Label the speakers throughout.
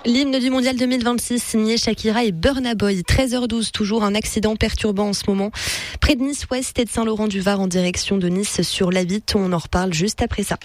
Speaker 1: L'hymne du mondial 2026 signé Shakira et Burna Boy. 13h12, toujours un accident perturbant en ce moment. Près de Nice-Ouest et de Saint-Laurent-du-Var en direction de Nice sur l'A8. On en reparle juste après ça.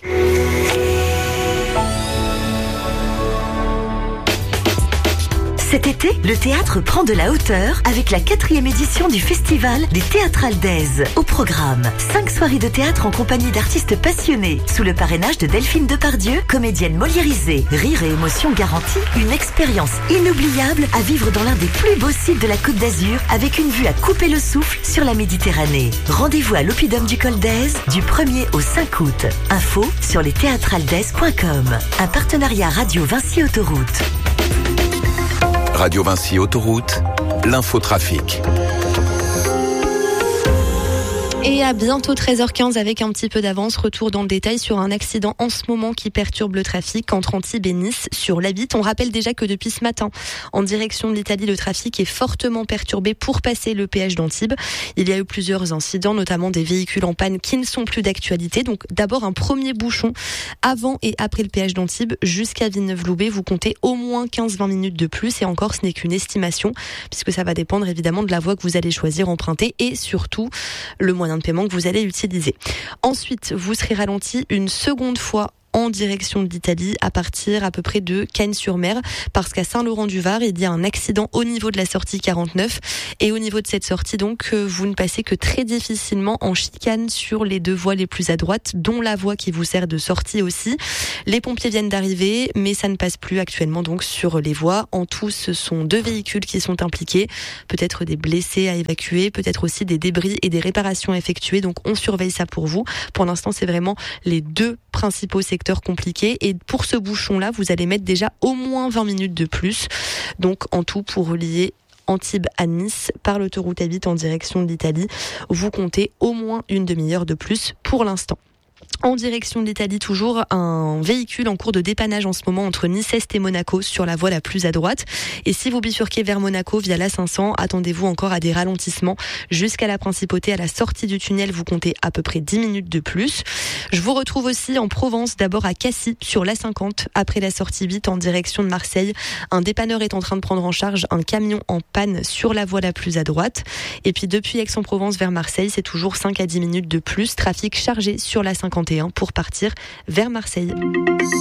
Speaker 2: Cet été, le théâtre prend de la hauteur avec la 4e édition du Festival des Théâtrales d'Aise. Au programme, 5 soirées de théâtre en compagnie d'artistes passionnés, sous le parrainage de Delphine Depardieu, comédienne moliérisée. Rire et émotion garantie, une expérience inoubliable à vivre dans l'un des plus beaux sites de la Côte d'Azur, avec une vue à couper le souffle sur la Méditerranée. Rendez-vous à l'Oppidum du Col d'Aise du 1er au 5 août. Info sur lesthéatralesdaise.com. Un partenariat Radio Vinci Autoroute.
Speaker 3: Radio Vinci Autoroute, l'infotrafic.
Speaker 1: Et à bientôt 13h15 avec un petit peu d'avance, retour dans le détail sur un accident en ce moment qui perturbe le trafic entre Antibes et Nice sur l'A8. On rappelle déjà que depuis ce matin, en direction de l'Italie, le trafic est fortement perturbé pour passer le péage d'Antibes. Il y a eu plusieurs incidents, notamment des véhicules en panne qui ne sont plus d'actualité. Donc d'abord un premier bouchon avant et après le péage d'Antibes jusqu'à Villeneuve-Loubet. Vous comptez au moins 15-20 minutes de plus et encore ce n'est qu'une estimation puisque ça va dépendre évidemment de la voie que vous allez choisir, emprunter et surtout le moyen de paiement que vous allez utiliser. Ensuite, vous serez ralenti une seconde fois en direction de l'Italie à partir à peu près de Cagnes-sur-Mer parce qu'à Saint-Laurent-du-Var, il y a un accident au niveau de la sortie 49 et au niveau de cette sortie donc vous ne passez que très difficilement en chicane sur les deux voies les plus à droite, dont la voie qui vous sert de sortie aussi. Les pompiers viennent d'arriver mais ça ne passe plus actuellement donc sur les voies. En tout, ce sont 2 véhicules qui sont impliqués, peut-être des blessés à évacuer, peut-être aussi des débris et des réparations à effectuer, donc on surveille ça pour vous. Pour l'instant, c'est vraiment les 2 principaux secteurs compliqués et pour ce bouchon-là, vous allez mettre déjà au moins 20 minutes de plus. Donc en tout, pour relier Antibes à Nice par l'autoroute A8 en direction de l'Italie, vous comptez au moins une demi-heure de plus pour l'instant. En direction de l'Italie, toujours un véhicule en cours de dépannage en ce moment entre Nice-Est et Monaco sur la voie la plus à droite. Et si vous bifurquez vers Monaco via l'A500, attendez-vous encore à des ralentissements jusqu'à la Principauté. À la sortie du tunnel, vous comptez à peu près 10 minutes de plus. Je vous retrouve aussi en Provence, d'abord à Cassis sur l'A50, après la sortie 8 en direction de Marseille. Un dépanneur est en train de prendre en charge un camion en panne sur la voie la plus à droite. Et puis depuis Aix-en-Provence vers Marseille, c'est toujours 5 à 10 minutes de plus. Trafic chargé sur l'A51 pour partir vers Marseille.